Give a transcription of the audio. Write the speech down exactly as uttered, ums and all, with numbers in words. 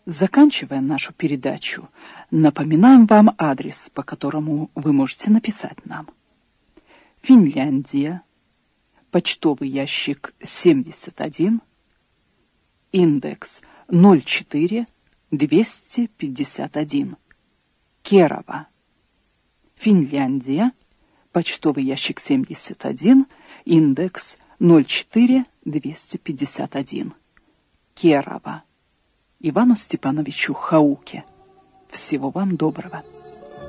Заканчивая нашу передачу, напоминаем вам адрес, по которому вы можете написать нам. Финляндия, почтовый ящик семьдесят один, индекс ноль четыре двести пятьдесят один, Керава. Финляндия, почтовый ящик семьдесят один, индекс ноль четыре двести пятьдесят один, Керава. Ивану Степановичу Хауке. Всего вам доброго.